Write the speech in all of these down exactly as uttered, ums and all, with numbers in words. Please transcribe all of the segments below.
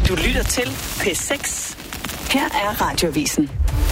Du lytter til P seks. Her er Radioavisen.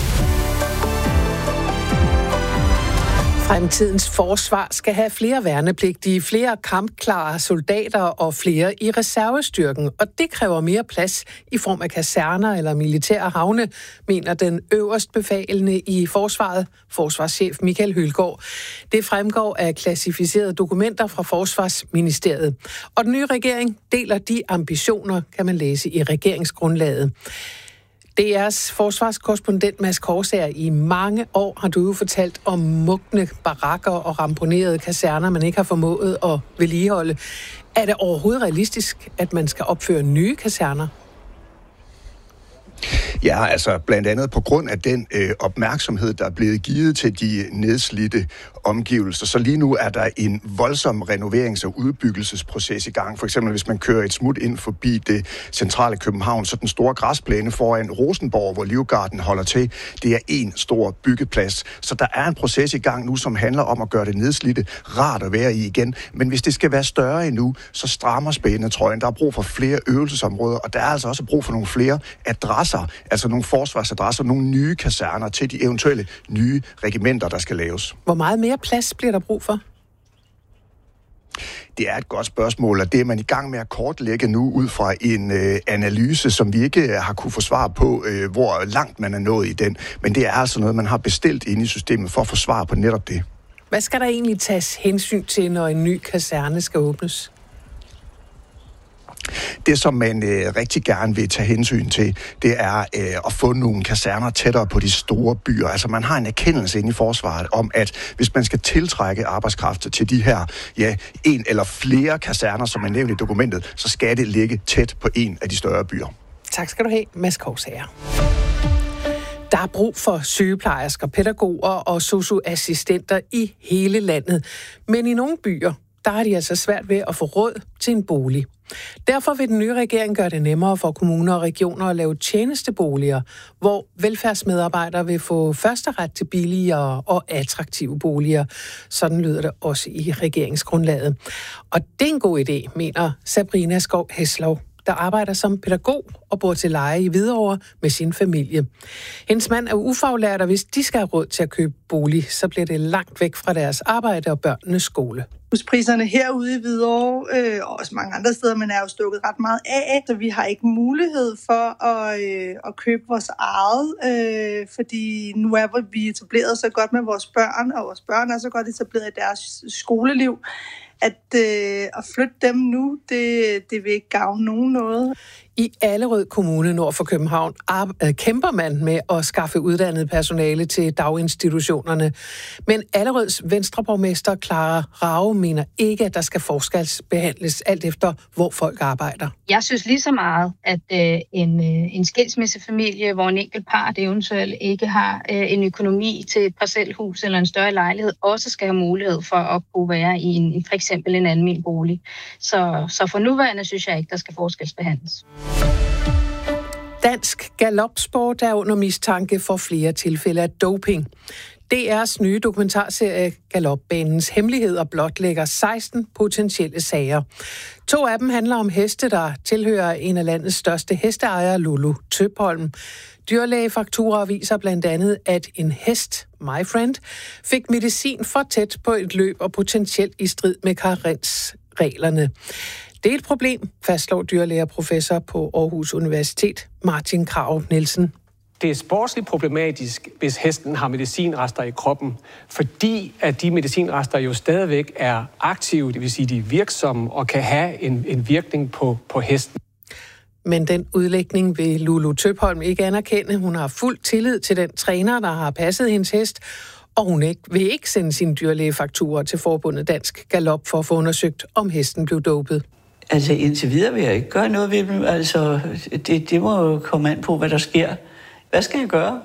Fremtidens forsvar skal have flere værnepligtige, flere kampklare soldater og flere i reservestyrken, og det kræver mere plads i form af kaserner eller militære havne, mener den øverst befalende i forsvaret, forsvarschef Michael Hylgaard. Det fremgår af klassificerede dokumenter fra Forsvarsministeriet. Og den nye regering deler de ambitioner, kan man læse i regeringsgrundlaget. D R's forsvarskorrespondent Mads Korsager, i mange år har du jo fortalt om mugne barakker og ramponerede kaserner, man ikke har formået at vedligeholde. Er det overhovedet realistisk, at man skal opføre nye kaserner? Ja, altså blandt andet på grund af den øh, opmærksomhed, der er blevet givet til de nedslidte omgivelser. Så lige nu er der en voldsom renoverings- og udbyggelsesproces i gang. For eksempel hvis man kører et smut ind forbi det centrale København, så den store græsplæne foran Rosenborg, hvor Livgarden holder til, det er en stor byggeplads. Så der er en proces i gang nu, som handler om at gøre det nedslidte rart at være i igen. Men hvis det skal være større endnu, så strammer spændetrøjen. Der er brug for flere øvelsesområder, og der er altså også brug for nogle flere adresser, altså nogle forsvarsadresser, nogle nye kaserner til de eventuelle nye regimenter, der skal laves. Hvor meget mere plads bliver der brug for? Det er et godt spørgsmål, og det er man i gang med at kortlægge nu ud fra en øh, analyse, som vi ikke har kunne få svar på, øh, hvor langt man er nået i den. Men det er altså noget, man har bestilt inde i systemet for at få svar på netop det. Hvad skal der egentlig tages hensyn til, når en ny kaserne skal åbnes? Det, som man øh, rigtig gerne vil tage hensyn til, det er øh, at få nogle kaserner tættere på de store byer. Altså man har en erkendelse inde i forsvaret om, at hvis man skal tiltrække arbejdskraft til de her, ja, en eller flere kaserner, som er nævnt i dokumentet, så skal det ligge tæt på en af de større byer. Tak skal du have, Mads Korsager. Der er brug for sygeplejersker, pædagoger og sosu-assistenter i hele landet. Men i nogle byer, der har de altså svært ved at få råd til en bolig. Derfor vil den nye regering gøre det nemmere for kommuner og regioner at lave tjenesteboliger, hvor velfærdsmedarbejdere vil få førsteret til billigere og attraktive boliger. Sådan lyder det også i regeringsgrundlaget. Og det er en god idé, mener Sabrina Skov Heslov, der arbejder som pædagog og bor til leje i Hvidovre med sin familie. Hendes mand er ufaglært, og hvis de skal have råd til at købe bolig, så bliver det langt væk fra deres arbejde og børnenes skole. Huspriserne herude i Hvidovre, øh, og også mange andre steder, men er jo stukket ret meget af, så vi har ikke mulighed for at, øh, at købe vores eget, øh, fordi nu er vi etableret så godt med vores børn, og vores børn er så godt etableret i deres skoleliv, at, øh, at flytte dem nu, det, det vil ikke gavne nogen noget. I Allerød Kommune nord for København kæmper man med at skaffe uddannet personale til daginstitutionerne. Men Allerøds venstreborgmester Clara Rao mener ikke, at der skal forskelsbehandles alt efter, hvor folk arbejder. Jeg synes lige så meget, at øh, en, øh, en skilsmissefamilie, hvor en enkelt part eventuelt ikke har øh, en økonomi til et parcelhus eller en større lejlighed, også skal have mulighed for at kunne være i en, for eksempel en almen bolig. Så, så for nuværende synes jeg ikke, der skal forskelsbehandles. Dansk galopsport er under mistanke for flere tilfælde af doping. D R's nye dokumentarserie Galopbanens Hemmeligheder blotlægger seksten potentielle sager. To af dem handler om heste, der tilhører en af landets største hesteejere, Lulu Tøpholm. Dyrlægefakturer viser blandt andet, at en hest, My Friend, fik medicin for tæt på et løb og potentielt i strid med karensreglerne. Det er et problem, fastslår dyrlægeprofessor på Aarhus Universitet, Martin Krag Nielsen. Det er sportsligt problematisk, hvis hesten har medicinrester i kroppen, fordi at de medicinrester jo stadigvæk er aktive, det vil sige, de er virksomme og kan have en, en virkning på, på hesten. Men den udlægning vil Lulu Tøpholm ikke anerkende. Hun har fuld tillid til den træner, der har passet hendes hest, og hun ikke, vil ikke sende sine dyrlægefakturer til Forbundet Dansk Galop for at få undersøgt, om hesten blev dopet. Altså indtil videre vil jeg ikke gøre noget ved dem. Altså, det, det må jo komme an på, hvad der sker. Hvad skal jeg gøre?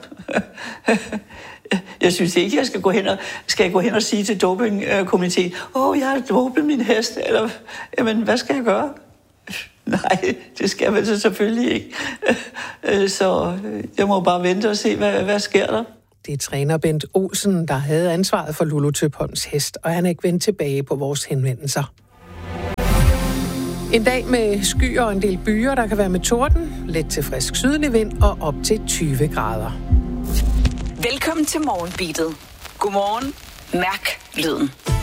Jeg synes ikke, jeg skal gå hen og, skal jeg gå hen og sige til dopingkomiteen, åh, oh, jeg har dopet min hest, eller, jamen, hvad skal jeg gøre? Nej, det skal man så selvfølgelig ikke. Så jeg må bare vente og se, hvad, hvad sker der. Det er træner Bent Olsen, der havde ansvaret for Lulu Tøpholms hest, og han er ikke vendt tilbage på vores henvendelser. En dag med skyer og en del byer, der kan være med torden, let til frisk sydlig vind og op til tyve grader. Velkommen til Morgenbeatet. Godmorgen. Mærk lyden.